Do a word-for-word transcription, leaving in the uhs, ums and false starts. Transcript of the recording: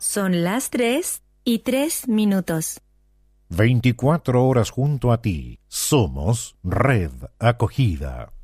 Son las tres y tres minutos. veinticuatro horas junto a ti. Somos Red Acogida.